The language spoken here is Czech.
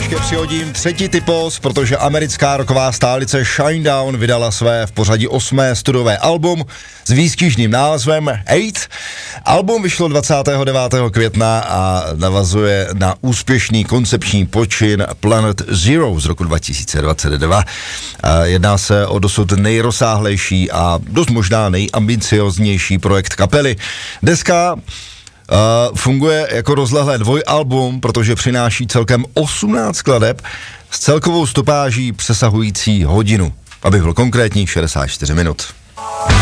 Ještě přihodím třetí typos, protože americká rocková stálice Shinedown vydala své v pořadí 8. studiové album s výstižným názvem 8. Album vyšlo 29. května a navazuje na úspěšný koncepční počin Planet Zero z roku 2022. Jedná se o dosud nejrozsáhlejší a dost možná nejambicioznější projekt kapely. Deska funguje jako rozlehlé dvojalbum, protože přináší celkem 18 skladeb s celkovou stopáží přesahující hodinu. Abych byl konkrétní, 64 minut.